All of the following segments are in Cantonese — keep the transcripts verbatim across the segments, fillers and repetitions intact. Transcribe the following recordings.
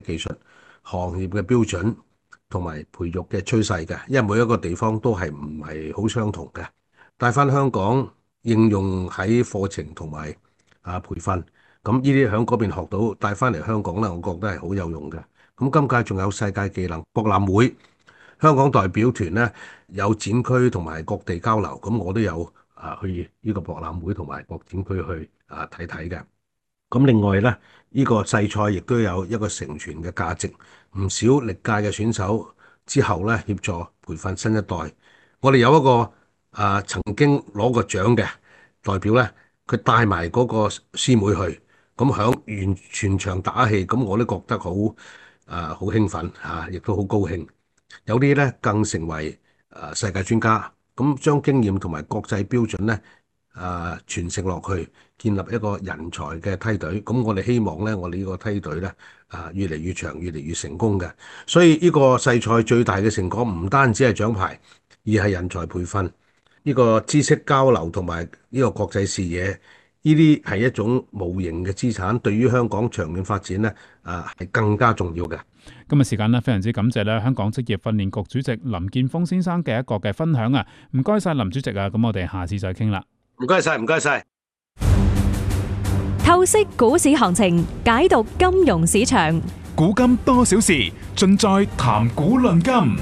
技術、行業嘅標準同埋培育嘅趨勢嘅，因為每一個地方都係唔係好相同嘅。帶翻香港應用喺課程同埋啊培訓，咁呢啲喺嗰邊學到帶翻嚟香港咧，我覺得係好有用嘅。咁今屆仲有世界技能博覽會，香港代表團咧有展區同埋各地交流，咁我都有啊去呢個博覽會同埋各展區去啊睇睇嘅。咁另外咧，呢個世賽亦都有一個承傳嘅價值，唔少歷屆嘅選手之後咧協助培訓新一代。我哋有一個啊曾經攞過獎嘅代表咧，佢帶埋嗰個師妹去，咁響完全場打氣，咁我都覺得好啊好興奮嚇，亦都好高興。有啲咧更成為啊世界專家，咁將經驗同埋國際標準咧啊傳承落去，建立一個人才嘅梯隊。咁我哋希望咧，我哋呢個梯隊咧啊越嚟越長，越嚟越成功嘅。所以呢個世賽最大嘅成果唔單止係獎牌，而係人才培訓，呢個知識交流同埋呢個國際視野，呢啲係一種無形嘅資產，對於香港長遠發展咧啊係更加重要嘅。 今日時間咧，非常之感謝咧香港職業訓練局主席林健鋒先生嘅一個嘅分享啊！唔該晒林主席啊，咁我哋下次再傾啦。 唔該晒，唔該晒。 透析股市行情，解讀金融市場， 古今多少事，盡在談股論金。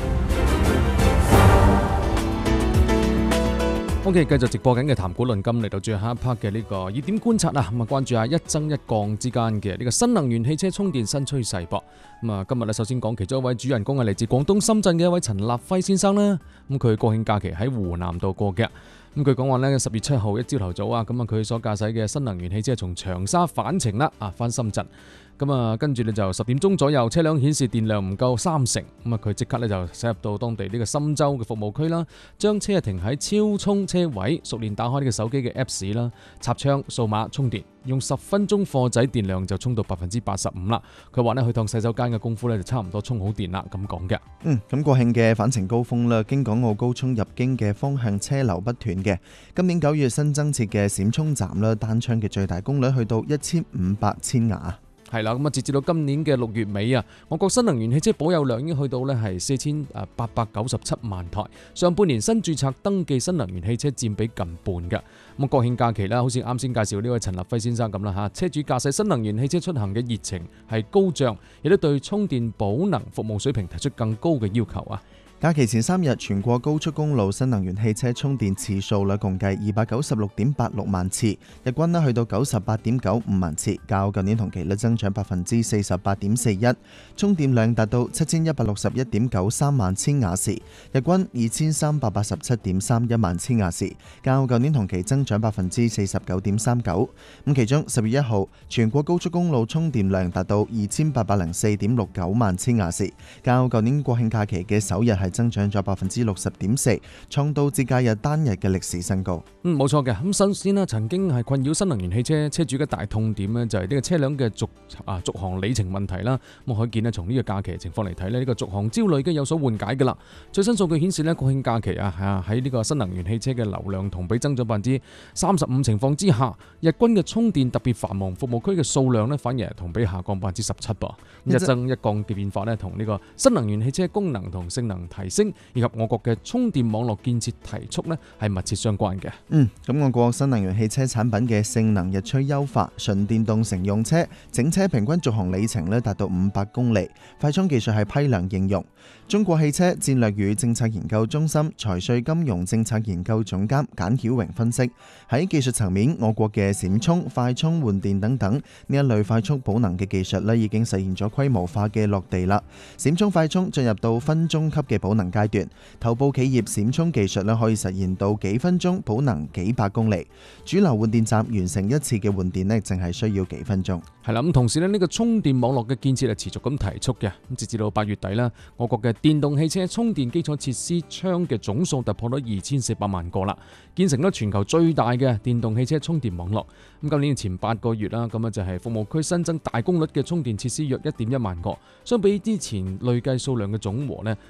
O.K. 繼續直播緊嘅談股論金，嚟到最後一 part 嘅呢個熱點觀察啊，咁啊關注下一增一降之間嘅呢個新能源汽車充電新趨勢噃。咁啊今日咧首先講其中一位主人公係嚟自廣東深圳嘅一位陳立輝先生啦。咁佢國慶假期喺湖南度過嘅。咁佢講話咧十月七號一朝頭早啊，咁啊佢所駕駛嘅新能源汽車從長沙返程啦，啊返深圳。咁啊，跟住咧就十點鐘左右，車輛顯示電量唔夠三成，咁啊佢即刻咧就駛入到當地呢個深州嘅服務區啦，將車停喺超充車位，熟練打開呢個手機嘅 Apps 啦，插槍掃碼充電，用十分鐘貨仔電量就充到百分之八十五啦。佢話呢，去趟洗手間嘅功夫咧就差唔多充好電啦，咁講嘅。 嗯，咁國慶嘅返程高峰啦，經港澳高速入京嘅方向車流不斷嘅。今年九月新增設嘅閃充站啦，單槍嘅最大功率去到一千五百千瓦。 係啦，咁啊，截至到今年嘅六月尾啊，我國新能源汽車保有量已經去到咧係四千誒八百九十七萬台，上半年新註冊登記新能源汽車佔比近半嘅。咁國慶假期啦，好似啱先介紹呢位陳立輝先生咁啦嚇，車主駕駛新能源汽車出行嘅熱情係高漲，亦都對充電保能服務水平提出更高嘅要求啊。 假期前三日，全國高速公路新能源汽車充電次數咧共計二百九十六點八六萬次，日均咧去到九十八點九五萬次，較舊年同期咧增長百分之四十八點四一，充電量達到七千一百六十一點九三萬千瓦時，日均二千三百八十七點三一萬千瓦時，較舊年同期增長百分之四十九點三九。咁其中十月一號，全國高速公路充電量達到二千八百零四點六九萬千瓦時，較舊年國慶假期嘅首日係增長咗百分之六十點四，創到節假日單日嘅歷史新高。 嗯，冇錯嘅。咁首先啦，曾經係困擾新能源汽車車主嘅大痛點呢，就係呢個車輛嘅續啊續航里程問題啦。咁可見呢，從呢個假期嘅情況嚟睇呢，呢個續航焦慮已經有所緩解㗎啦。最新數據顯示呢，國慶假期啊喺呢個新能源汽車嘅流量同比增長百分之三十五情況之下，日均嘅充電特別繁忙服務區嘅數量呢，反而係同比下降百分之十七噃。一增一降嘅變化呢，同呢個新能源汽車功能同性能提升，以及我國嘅充電網絡建設提速呢係密切相關嘅。 嗯，咁我國新能源汽車產品嘅性能日趨優化，純電動乘用車整車平均續航里程呢達到五百公里，快充技術係批量應用。中國汽車戰略與政策研究中心財稅金融政策研究總監簡曉榮分析，喺技術層面，我國嘅閃充、快充換電等等呢一類快速保能嘅技術呢已經實現咗規模化嘅落地啦。閃充、快充進入到分鐘級嘅保能階段，頭部企業閃充技術呢可以實現到幾分鐘保能幾百公里，主流換電站完成一次嘅換電呢淨係需要幾分鐘。 係啦，咁同時呢，呢個充電網絡嘅建設係持續咁提速嘅。咁截至到八月底啦，我國嘅電動汽車充電基礎設施窗嘅總數突破咗二千四百萬個啦，建成咗全球最大嘅電動汽車充電網絡。咁今年前八個月啦，咁啊就係服務區新增大功率嘅充電設施約一點一萬個，相比之前累計數量嘅總和呢，咁啊佢就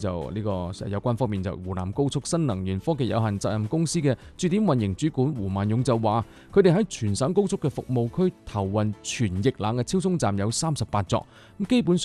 就呢個有關方面就湖南高速新能源科技有限責任公司嘅駐點運營主管胡萬勇就話，佢哋喺全省高速嘅服務區投運全液冷嘅超充站有三十八座，咁基本上